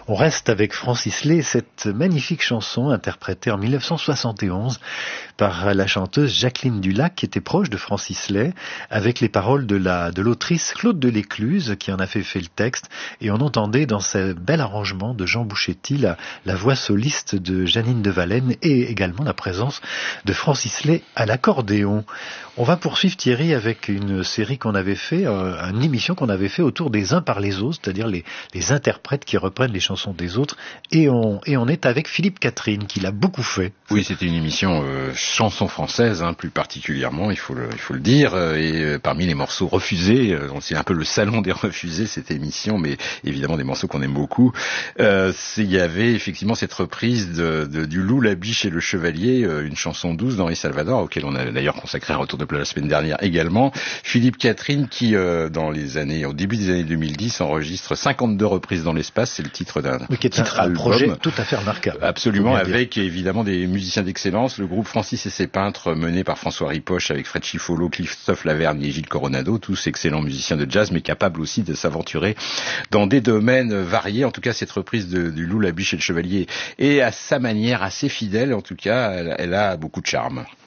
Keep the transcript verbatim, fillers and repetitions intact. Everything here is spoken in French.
On reste avec Francis Lay, cette magnifique chanson interprétée en mille neuf cent soixante et onze par la chanteuse Jacqueline Dulac, qui était proche de Francis Lay, avec les paroles de la de l'autrice Claude Delécluse, qui en a fait, fait le texte, et on entendait dans ce bel arrangement de Jean Bouchetti la, la voix soliste de Janine de Valenne et également la présence de Francis Lay à l'accordéon. On va poursuivre, Thierry, avec une série qu'on avait fait, euh, une émission qu'on avait fait autour des uns par les autres, c'est-à-dire les, les interprètes qui reprennent les chansons des autres, et on, et on est avec Philippe Catherine, qui l'a beaucoup fait. Oui, c'était une émission euh, chanson française, hein, plus particulièrement, il faut le, il faut le dire, euh, et euh, parmi les morceaux refusés, euh, c'est un peu le salon des refusés, cette émission, mais évidemment des morceaux qu'on aime beaucoup. Euh, il y avait effectivement cette reprise de, de, du Loup, la Biche et le Chevalier, euh, une chanson douce d'Henri Salvador, auquel on a d'ailleurs consacré un retour de plat la semaine dernière également. Philippe Catherine qui, euh, dans les années, au début des années deux mille dix, enregistre cinquante-deux reprises dans l'espace, c'est le titre d'un oui, qui est titre un, album. Un projet tout à fait remarquable. Absolument, avec évidemment des musiciens d'excellence, le groupe Francis et ses peintres mené par François Ripoche avec Fred Chifolo, Christophe Lavergne et Gilles Coronado, tous excellents musiciens de jazz, mais capables aussi de s'aventurer dans des domaines variés. En tout cas, cette reprise de, du Loup, la Biche et le Chevalier est à sa manière assez fidèle. En tout cas, elle, elle a beaucoup de charme.